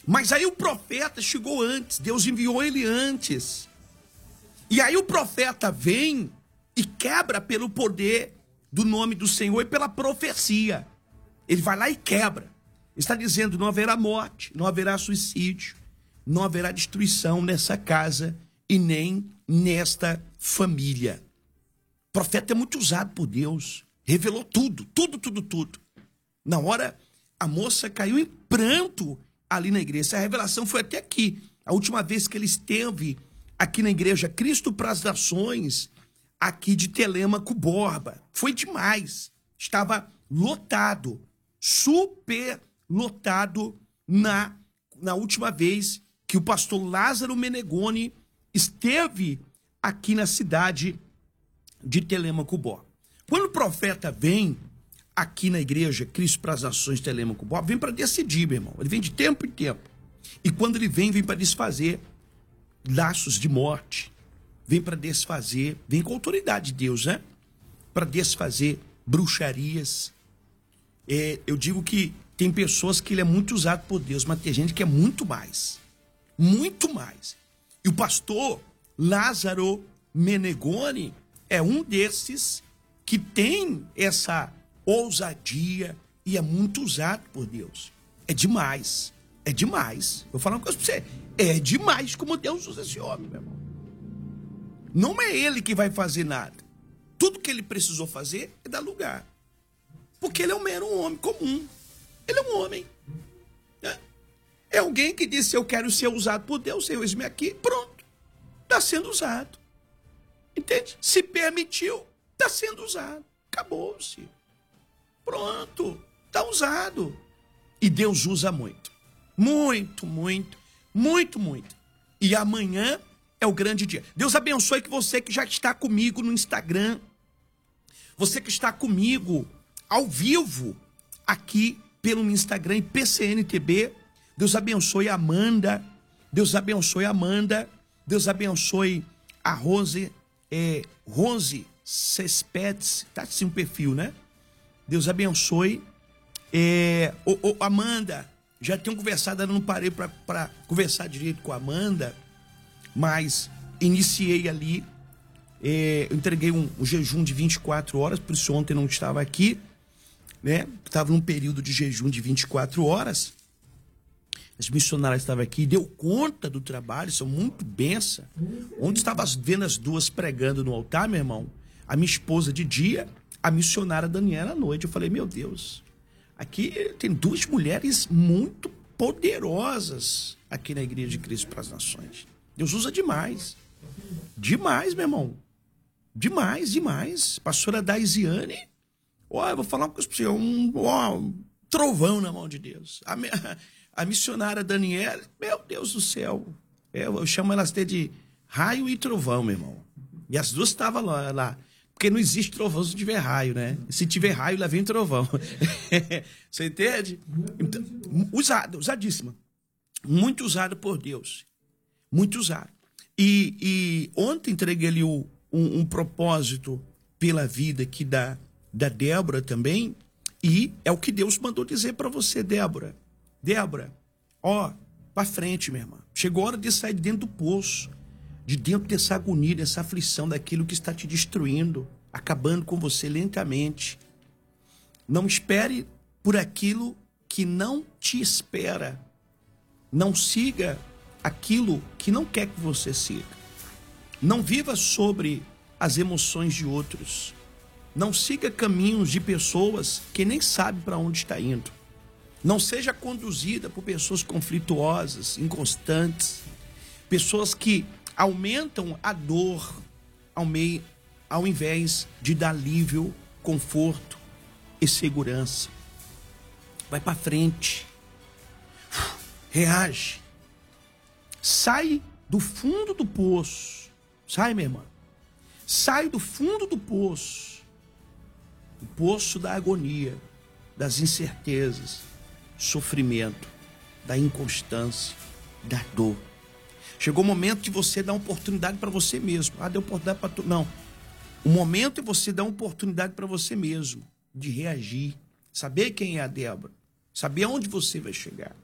Mas aí o profeta chegou antes, Deus enviou ele antes. E aí o profeta vem e quebra pelo poder do nome do Senhor e pela profecia. Ele vai lá e quebra. Ele está dizendo, não haverá morte, não haverá suicídio, não haverá destruição nessa casa e nem nesta família. O profeta é muito usado por Deus. Revelou tudo. Na hora, a moça caiu em pranto ali na igreja. Essa revelação foi até aqui. A última vez que ele esteve aqui na igreja Cristo para as Nações, aqui de Telêmaco Borba. Foi demais. Estava lotado, super lotado na última vez que o pastor Lázaro Menegoni esteve aqui na cidade de Telêmaco Borba. Quando o profeta vem aqui na igreja Cristo para as Nações de Telêmaco Borba, vem para decidir, meu irmão. Ele vem de tempo em tempo. E quando ele vem para desfazer laços de morte. Vem para desfazer, vem com a autoridade de Deus, né? Para desfazer bruxarias. Eu digo que tem pessoas que ele é muito usado por Deus, mas tem gente que é muito mais. Muito mais. E o pastor Lázaro Menegoni é um desses que tem essa ousadia e é muito usado por Deus. É demais. É demais. Vou falar uma coisa para você. É demais como Deus usa esse homem, meu irmão. Não é ele que vai fazer nada. Tudo que ele precisou fazer é dar lugar. Porque ele é um mero homem comum. Ele é um homem. É alguém que disse, eu quero ser usado por Deus, Senhor, eis-me aqui. Pronto. Está sendo usado. Entende? Se permitiu, está sendo usado. Acabou-se. Pronto. Está usado. E Deus usa muito. Muito. E amanhã é o grande dia. Deus abençoe que você que já está comigo no Instagram, você que está comigo ao vivo aqui pelo Instagram e PCNTB, Deus abençoe a Amanda, Deus abençoe a Rose Cespedes, tá assim um perfil, né? Deus abençoe. Amanda, já tenho conversado, eu não parei para conversar direito com a Amanda, mas iniciei ali, eu entreguei um jejum de 24 horas, por isso ontem não estava aqui, né? Estava num período de jejum de 24 horas, as missionárias estavam aqui, deu conta do trabalho, são muito benção. Ontem estava vendo as duas pregando no altar, meu irmão, a minha esposa de dia, a missionária Daniela à noite. Eu falei, meu Deus, aqui tem duas mulheres muito poderosas aqui na Igreja de Cristo para as Nações. Deus usa demais. Demais, meu irmão. Demais. Pastora Daisiane, eu vou falar uma coisa para você, um trovão na mão de Deus. A missionária Daniela, meu Deus do céu. Eu chamo elas até de raio e trovão, meu irmão. E as duas estavam lá. Porque não existe trovão se tiver raio, né? Se tiver raio, lá vem trovão. Você entende? Então, usadíssima. Muito usada por Deus. Muito usado. E ontem entreguei ali um propósito pela vida aqui da Débora também. E é o que Deus mandou dizer para você, Débora. Débora, pra frente, minha irmã. Chegou a hora de sair de dentro do poço. De dentro dessa agonia, dessa aflição, daquilo que está te destruindo, acabando com você lentamente. Não espere por aquilo que não te espera. Não siga aquilo que não quer que você siga. Não viva sobre as emoções de outros. Não siga caminhos de pessoas que nem sabem para onde está indo. Não seja conduzida por pessoas conflituosas, inconstantes, pessoas que aumentam a dor ao invés de dar alívio, conforto e segurança. Vai para frente. Reage. Sai do fundo do poço. Sai, minha irmã. Sai do fundo do poço. O poço da agonia, das incertezas, sofrimento, da inconstância, da dor. Chegou o momento de você dar uma oportunidade para você mesmo. Deu oportunidade para tu. Não. O momento é você dar uma oportunidade para você mesmo de reagir. Saber quem é a Débora. Saber aonde você vai chegar.